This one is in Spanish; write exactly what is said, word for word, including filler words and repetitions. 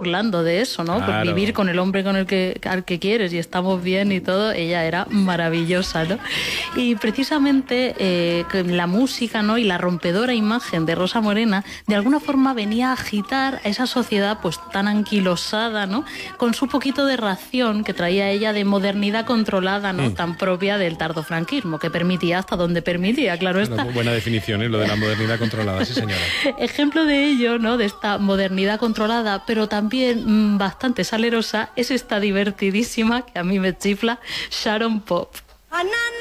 burlando de eso, ¿no? Claro. Por vivir con el hombre con el que, al que quieres y estamos bien y todo, ella era maravillosa, ¿no? Y precisamente eh, la música, ¿no? Y la rompedora imagen de Rosa Morena, de alguna forma venía a agitar a esa sociedad pues tan anquilosada, ¿no? Con su poquito de ración que traía ella de modernidad controlada, ¿no? Mm. Tan propia del tardofranquismo, que permitía hasta donde permitía, claro está. Bueno, buena definición, ¿eh? Lo de la modernidad controlada, sí señora. Ejemplo de ello, ¿no? De esta modernidad controlada, pero también mmm, bastante salerosa, es esta divertidísima, que a mí me chifla, Sharon Pop.